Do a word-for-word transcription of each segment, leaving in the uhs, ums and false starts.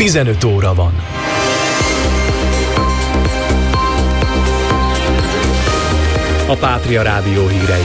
tizenöt óra van. A Pátria Rádió hírei.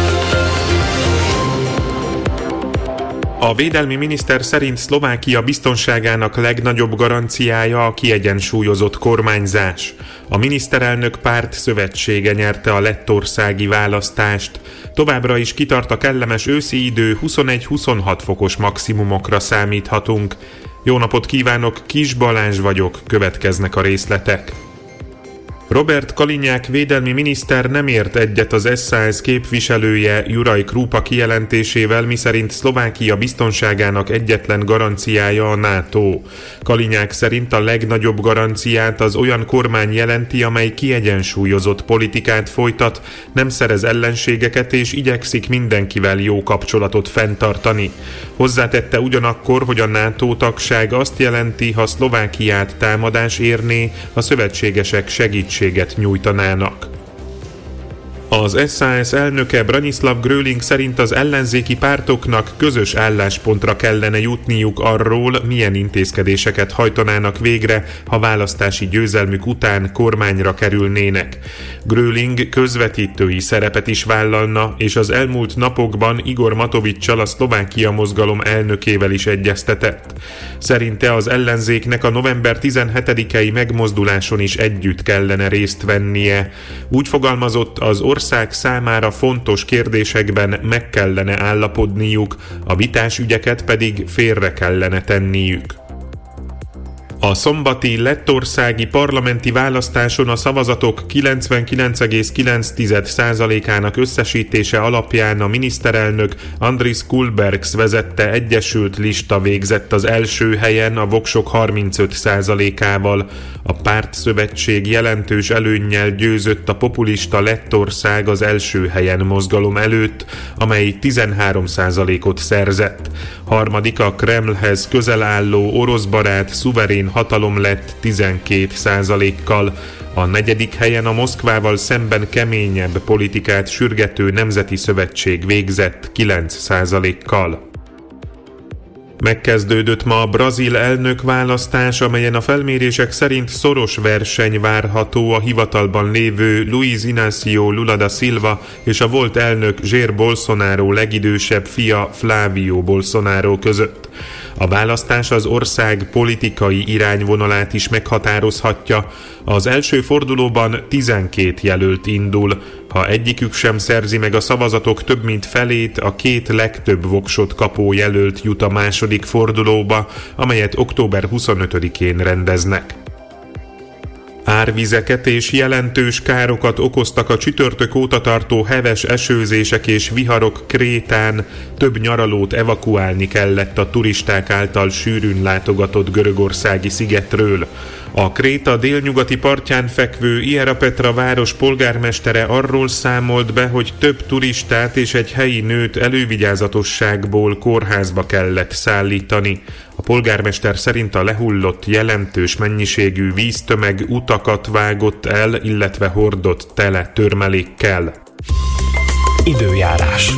A védelmi miniszter szerint Szlovákia biztonságának legnagyobb garanciája a kiegyensúlyozott kormányzás. A miniszterelnök párt szövetsége nyerte a lettországi választást. Továbbra is kitart a kellemes őszi idő, huszonegy-huszonhat fokos maximumokra számíthatunk. Jó napot kívánok, Kis Balázs vagyok, következnek a részletek. Robert Kalinyák védelmi miniszter nem ért egyet az es zá es képviselője Juraj Krupa kijelentésével, miszerint Szlovákia biztonságának egyetlen garanciája a NATO. Kalinyák szerint a legnagyobb garanciát az olyan kormány jelenti, amely kiegyensúlyozott politikát folytat, nem szerez ellenségeket és igyekszik mindenkivel jó kapcsolatot fenntartani. Hozzátette ugyanakkor, hogy a NATO tagság azt jelenti, ha Szlovákiát támadás érné, a szövetségesek segítségét nyújtanának. Az es zá es elnöke Branislav Gröling szerint az ellenzéki pártoknak közös álláspontra kellene jutniuk arról, milyen intézkedéseket hajtanának végre, ha választási győzelmük után kormányra kerülnének. Gröling közvetítői szerepet is vállalna, és az elmúlt napokban Igor Matoviččal, a Szlovákia mozgalom elnökével is egyeztetett. Szerinte az ellenzéknek a november tizenhetedikei megmozduláson is együtt kellene részt vennie. Úgy fogalmazott, az ország számára fontos kérdésekben meg kellene állapodniuk, a vitás ügyeket pedig félre kellene tenniük. A szombati lettországi parlamenti választáson a szavazatok kilencvenkilenc egész kilenc százalékának összesítése alapján a miniszterelnök Andris Kulbergs vezette egyesült lista végzett az első helyen a voksok harmincöt százalékával. A pártszövetség jelentős előnnyel győzött a populista Lettország az első helyen mozgalom előtt, amely tizenhárom százalékot szerzett. Harmadik a Kremlhez közel álló oroszbarát szuverén hatalom lett tizenkét százalékkal. A negyedik helyen a Moszkvával szemben keményebb politikát sürgető Nemzeti Szövetség végzett kilenc százalékkal. Megkezdődött ma a brazil elnökválasztás, amelyen a felmérések szerint szoros verseny várható a hivatalban lévő Luiz Inácio Lula da Silva és a volt elnök Jair Bolsonaro legidősebb fia Flávio Bolsonaro között. A választás az ország politikai irányvonalát is meghatározhatja. Az első fordulóban tizenkét jelölt indul. Ha egyikük sem szerzi meg a szavazatok több mint felét, a két legtöbb voksot kapó jelölt jut a második fordulóba, amelyet október huszonötödikén rendeznek. Árvizeket és jelentős károkat okoztak a csütörtök óta tartó heves esőzések és viharok Krétán, több nyaralót evakuálni kellett a turisták által sűrűn látogatott görögországi szigetről. A Kréta délnyugati partján fekvő Ierapetra város polgármestere arról számolt be, hogy több turistát és egy helyi nőt elővigyázatosságból kórházba kellett szállítani. A polgármester szerint a lehullott jelentős mennyiségű víztömeg utakat vágott el, illetve hordott tele törmelékkel. Időjárás.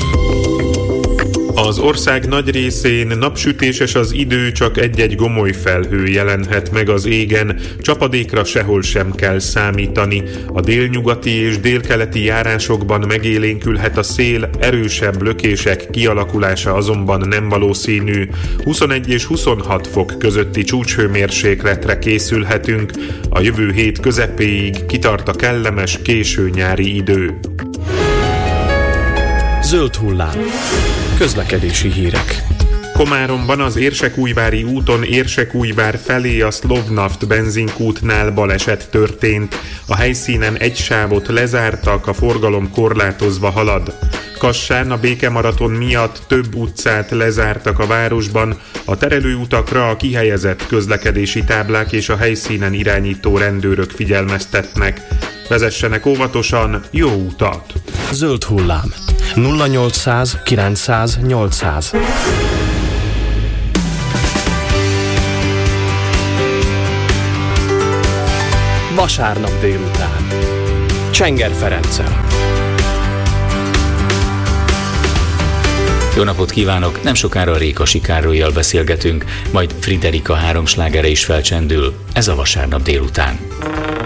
Az ország nagy részén napsütéses az idő, csak egy-egy gomoly felhő jelenhet meg az égen, csapadékra sehol sem kell számítani. A délnyugati és délkeleti járásokban megélénkülhet a szél, erősebb lökések kialakulása azonban nem valószínű. huszonegy és huszonhat fok közötti csúcshőmérsékletre készülhetünk. A jövő hét közepéig kitart a kellemes késő nyári idő. Zöld hullám. Közlekedési hírek. Komáromban az Érsekújvári úton Érsekújvár felé a Szlovnaft benzinkútnál baleset történt. A helyszínen egy sávot lezártak, a forgalom korlátozva halad. Kassán a békemaraton miatt több utcát lezártak a városban, a terelőutakra a kihelyezett közlekedési táblák és a helyszínen irányító rendőrök figyelmeztetnek. Vezessenek óvatosan, jó utat! Zöld hullám. nulla nyolcszáz kilencszáz nyolcszáz. Vasárnap délután. Csenger Ferenccel. Jó napot kívánok! Nem sokára Rékasi Károlyjal beszélgetünk, majd Friderika három slágere is felcsendül. Ez a Vasárnap délután.